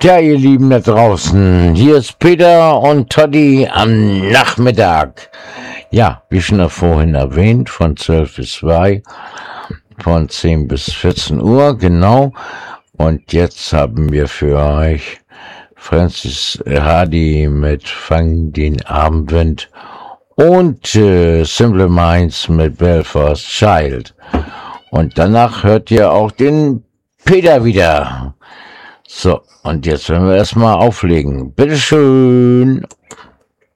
Ja, ihr Lieben da draußen, hier ist Peter und Toddy am Nachmittag. Ja, wie schon vorhin erwähnt, von 12 bis 2, von 10 bis 14 Uhr, genau. Und jetzt haben wir für euch Francis Hardy mit Fang den Abendwind und Simple Minds mit Belfast Child. Und danach hört ihr auch den Peter wieder. So, und jetzt werden wir erstmal auflegen. Bitteschön.